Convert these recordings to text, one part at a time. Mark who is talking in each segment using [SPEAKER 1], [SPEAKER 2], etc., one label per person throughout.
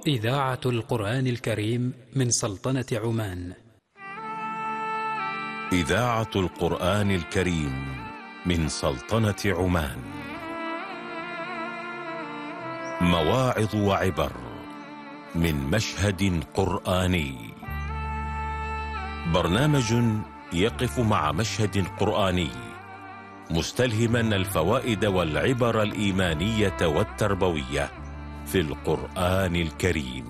[SPEAKER 1] إذاعة القرآن الكريم من سلطنة عمان.
[SPEAKER 2] إذاعة القرآن الكريم من سلطنة عمان. مواعظ وعبر من مشهد قرآني. برنامج يقف مع مشهد قرآني مستلهما الفوائد والعبر الإيمانية والتربوية في القرآن الكريم.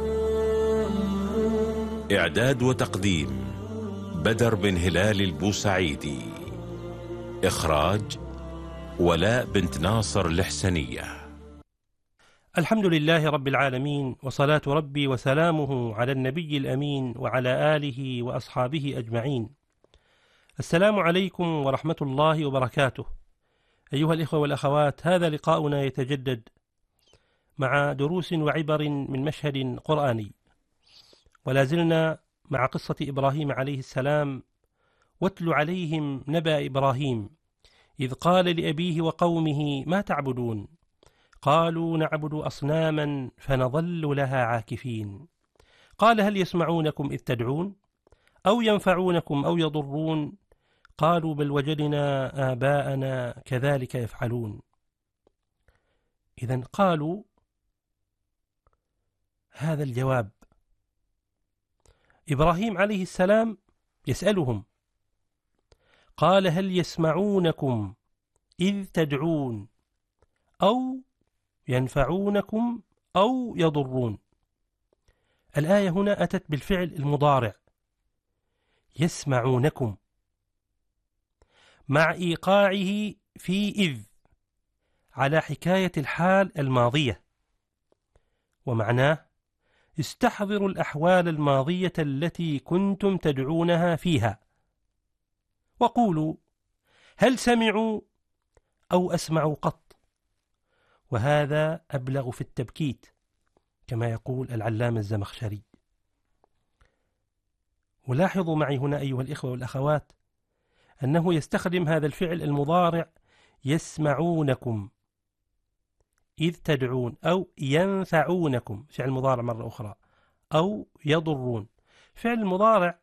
[SPEAKER 2] إعداد وتقديم بدر بن هلال البوسعيدي. إخراج ولاء بنت ناصر الحسنية.
[SPEAKER 3] الحمد لله رب العالمين، وصلاة ربي وسلامه على النبي الأمين وعلى آله وأصحابه أجمعين. السلام عليكم ورحمة الله وبركاته. أيها الإخوة والأخوات، هذا لقاؤنا يتجدد مع دروس وعبر من مشهد قرآني، ولا زلنا مع قصة إبراهيم عليه السلام. واتل عليهم نبأ إبراهيم إذ قال لأبيه وقومه ما تعبدون قالوا نعبد أصناما فنظل لها عاكفين قال هل يسمعونكم إذ تدعون أو ينفعونكم أو يضرون قالوا بل وجدنا آباءنا كذلك يفعلون. إذن قالوا هذا الجواب. إبراهيم عليه السلام يسألهم قال هل يسمعونكم إذ تدعون أو ينفعونكم أو يضرون. الآية هنا أتت بالفعل المضارع يسمعونكم مع إيقاعه في إذ على حكاية الحال الماضية، ومعناه استحضروا الأحوال الماضية التي كنتم تدعونها فيها، وقولوا هل سمعوا أو أسمعوا قط، وهذا أبلغ في التبكيت كما يقول العلامة الزمخشري. ولاحظوا معي هنا أيها الإخوة والأخوات أنه يستخدم هذا الفعل المضارع يسمعونكم إذ تدعون أو ينفعونكم فعل مضارع مرة أخرى أو يضرون. فعل المضارع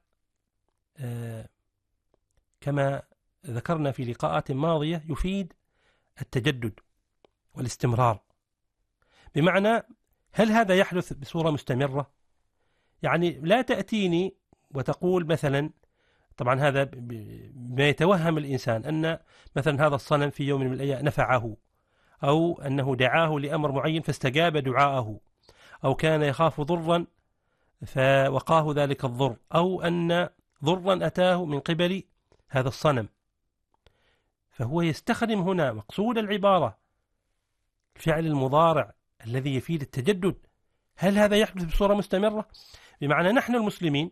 [SPEAKER 3] كما ذكرنا في لقاءات ماضية يفيد التجدد والاستمرار، بمعنى هل هذا يحدث بصورة مستمرة؟ يعني لا تأتيني وتقول مثلا، طبعا هذا ما يتوهم الإنسان أن مثلا هذا الصنم في يوم من الأيام نفعه، أو أنه دعاه لأمر معين فاستجاب دعاءه، أو كان يخاف ضرا فوقاه ذلك الضر، أو أن ضرا أتاه من قبل هذا الصنم. فهو يستخدم هنا مقصود العبارة الفعل المضارع الذي يفيد التجدد. هل هذا يحدث بصورة مستمرة؟ بمعنى نحن المسلمين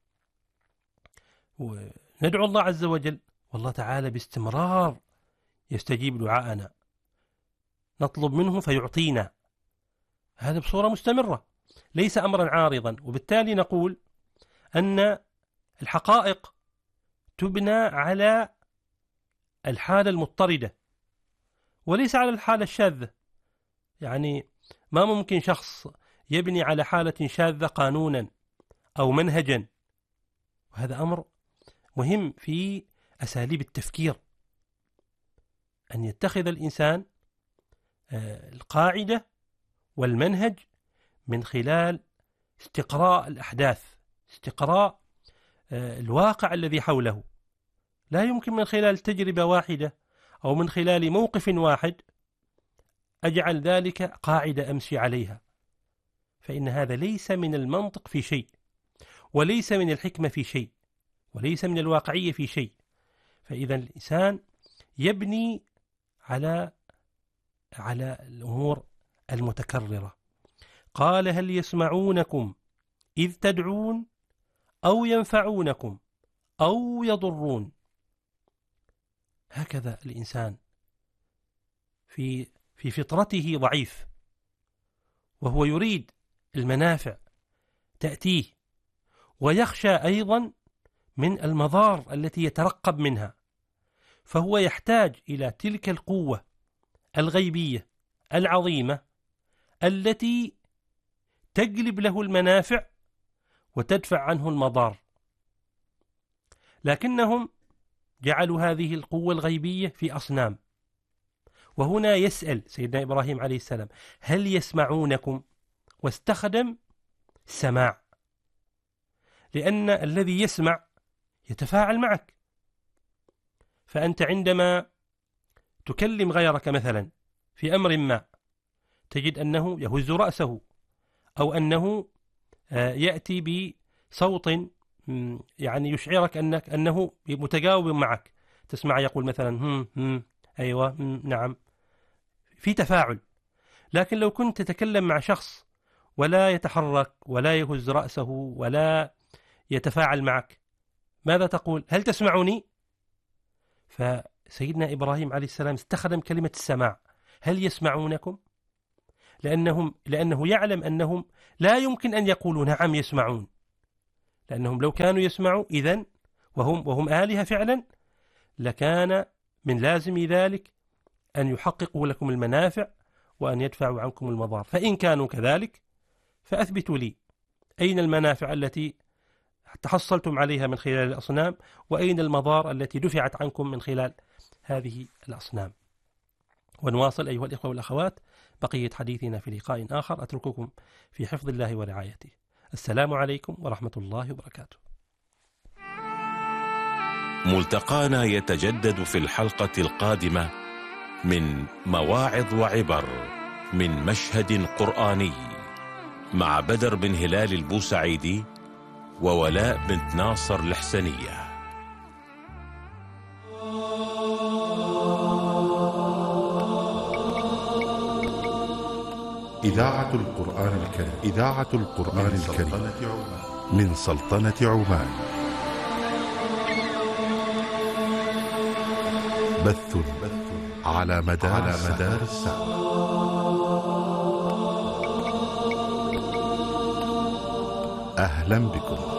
[SPEAKER 3] وندعو الله عز وجل والله تعالى باستمرار يستجيب دعاءنا، نطلب منه فيعطينا، هذا بصورة مستمرة ليس أمرا عارضا. وبالتالي نقول أن الحقائق تبنى على الحالة المضطردة وليس على الحالة الشاذة. يعني ما ممكن شخص يبني على حالة شاذة قانونا أو منهجا، وهذا أمر مهم في أساليب التفكير، أن يتخذ الإنسان القاعدة والمنهج من خلال استقراء الأحداث، استقراء الواقع الذي حوله. لا يمكن من خلال تجربة واحدة أو من خلال موقف واحد أجعل ذلك قاعدة أمشي عليها، فإن هذا ليس من المنطق في شيء، وليس من الحكمة في شيء، وليس من الواقعية في شيء. فإذا الإنسان يبني على الأمور المتكررة. قال هل يسمعونكم إذ تدعون أو ينفعونكم أو يضرون. هكذا الإنسان في فطرته ضعيف، وهو يريد المنافع تأتيه، ويخشى أيضا من المضار التي يترقب منها، فهو يحتاج إلى تلك القوة الغيبية العظيمة التي تجلب له المنافع وتدفع عنه المضار، لكنهم جعلوا هذه القوة الغيبية في أصنام. وهنا يسأل سيدنا إبراهيم عليه السلام: هل يسمعونكم؟ واستخدم السماع، لأن الذي يسمع يتفاعل معك. فأنت عندما تكلم غيرك مثلا في أمر ما، تجد أنه يهز رأسه، أو أنه يأتي بصوت يعني يشعرك أنه متجاوب معك. تسمع يقول مثلا أيوة نعم، في تفاعل. لكن لو كنت تتكلم مع شخص ولا يتحرك ولا يهز رأسه ولا يتفاعل معك، ماذا تقول؟ هل تسمعني؟ فسيدنا إبراهيم عليه السلام استخدم كلمة السماع. هل يسمعونكم؟ لأنه يعلم أنهم لا يمكن أن يقولوا نعم يسمعون، لأنهم لو كانوا يسمعوا إذن وهم آلهة فعلا، لكان من لازم ذلك أن يحققوا لكم المنافع وأن يدفعوا عنكم المضار. فإن كانوا كذلك فأثبتوا لي أين المنافع التي تحصلتم عليها من خلال الأصنام، وأين المضار التي دفعت عنكم من خلال هذه الأصنام. ونواصل أيها الإخوة والأخوات بقية حديثنا في لقاء آخر. أترككم في حفظ الله ورعايته. السلام عليكم ورحمة الله وبركاته.
[SPEAKER 2] ملتقانا يتجدد في الحلقة القادمة من مواعظ وعبر من مشهد قرآني مع بدر بن هلال البوسعيدي وولاء بنت ناصر الحسنية.
[SPEAKER 4] إذاعة القرآن الكريم من سلطنة عمان. بث على مدار الساعة. أهلا بكم.